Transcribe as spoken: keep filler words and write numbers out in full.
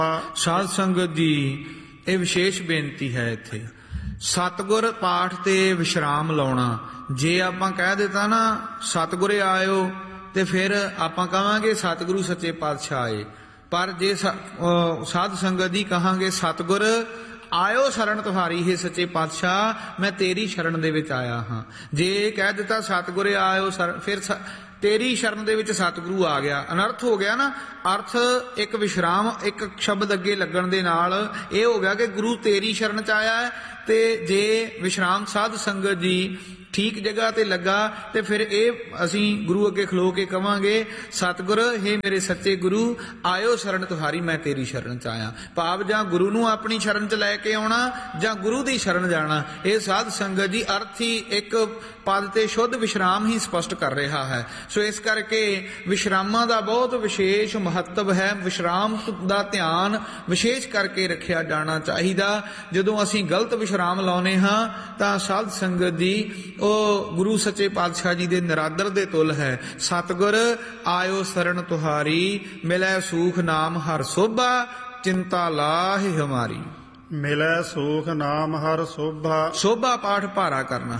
ਸਾਧ ਸੰਗਤ ਜੀ ਇਹ ਵਿਸ਼ੇਸ਼ ਬੇਨਤੀ ਹੈ ਇੱਥੇ ਸਤਿਗੁਰ ਪਾਠ ਤੇ ਵਿਸ਼ਰਾਮ ਲਾਉਣਾ। ਜੇ ਆਪਾਂ ਕਹਿ ਦਿੱਤਾ ਨਾ ਸਤਿਗੁਰੇ ਆਇਓ ਤੇ ਫਿਰ ਆਪਾਂ ਕਹਾਂਗੇ ਸਤਿਗੁਰੂ ਸੱਚੇ ਪਾਤਸ਼ਾਹ ਆਏ। ਪਰ ਜੇ ਸਾਧ ਸੰਗਤ ਦੀ ਕਹਾਂਗੇ ਸਤਿਗੁਰ ਆਇਓ ਸ਼ਰਨ ਤੁਹਾਰੀ ਹੈ ਸੱਚੇ ਪਾਤਸ਼ਾਹ ਮੈਂ ਤੇਰੀ ਸ਼ਰਨ ਦੇ ਵਿੱਚ ਆਇਆ ਹਾਂ। ਜੇ ਕਹਿ ਦਿੱਤਾ ਸਤਿਗੁਰੇ ਆਇਓ ਫਿਰ ਤੇਰੀ ਸ਼ਰਨ ਦੇ ਵਿੱਚ ਸਤਿਗੁਰੂ ਆ ਗਿਆ, ਅਨਰਥ ਹੋ ਗਿਆ ਨਾ। ਅਰਥ ਇੱਕ ਵਿਸ਼ਰਾਮ ਇੱਕ ਸ਼ਬਦ ਅੱਗੇ ਲੱਗਣ ਦੇ ਨਾਲ ਇਹ ਹੋ ਗਿਆ ਕਿ ਗੁਰੂ ਤੇਰੀ ਸ਼ਰਨ 'ਚ ਆਇਆ ਹੈ। ਤੇ ਜੇ ਵਿਸ਼ਰਾਮ ਸਾਧ ਸੰਗਤ ਜੀ ਠੀਕ ਜਗ੍ਹਾ ਤੇ ਲੱਗਾ ਤੇ ਫਿਰ ਇਹ ਅਸੀਂ ਗੁਰੂ ਅੱਗੇ ਖਲੋ ਕੇ ਕਵਾਂਗੇ ਸਤਿਗੁਰ ਹੇ ਮੇਰੇ ਸੱਚੇ ਗੁਰੂ ਆਇਓ ਸ਼ਰਨ ਤੁਹਾਰੀ ਮੈਂ ਤੇਰੀ ਸ਼ਰਨ 'ਚ ਆਇਆ। ਭਾਵ ਜਾਂ ਗੁਰੂ ਨੂੰ ਆਪਣੀ ਸ਼ਰਨ 'ਚ ਲੈ ਕੇ ਆਉਣਾ ਜਾਂ ਗੁਰੂ ਦੀ ਸ਼ਰਨ ਜਾਣਾ। ਇਹ ਸਾਧ ਸੰਗਤ ਜੀ ਅਰਥ ਹੀ ਇੱਕ ਪਦ ਤੇ ਸ਼ੁੱਧ ਵਿਸ਼ਰਾਮ ਹੀ ਸਪਸ਼ਟ ਕਰ ਰਿਹਾ ਹੈ। ਸੋ ਇਸ ਕਰਕੇ ਵਿਸ਼ਰਾਮਾਂ ਦਾ ਬਹੁਤ ਵਿਸ਼ੇਸ਼ ਮਹੱਤਵ ਹੈ। ਵਿਸ਼ਰਾਮ ਦਾ ਧਿਆਨ ਵਿਸ਼ੇਸ਼ ਕਰਕੇ ਰੱਖਿਆ ਜਾਣਾ ਚਾਹੀਦਾ। ਜਦੋਂ ਅਸੀਂ ਗਲਤ ਵਿਸ਼ਰਾਮ ਲਾਉਨੇ ਹਾਂ ਤਾਂ ਸਾਧ ਸੰਗਤ ਜੀ ਉਹ ਗੁਰੂ ਸੱਚੇ ਪਾਤਸ਼ਾਹ ਜੀ ਦੇ ਨਿਰਾਦਰ ਦੇ ਤੁਲ ਹੈ। ਸਤਿਗੁਰ ਆਇਓ ਸ਼ਰਨ ਤੁਹਾਰੀ ਮਿਲੈ ਸੂਖ ਨਾਮ ਹਰ ਸੋਭਾ ਚਿੰਤਾ ਲਾਹਿ ਹਮਾਰੀ। ਮਿਲੈ ਸੂਖ ਨਾਮ ਹਰ ਸੋਭਾ। ਸੋਭਾ ਪਾਠ ਭਾਰਾ ਕਰਨਾ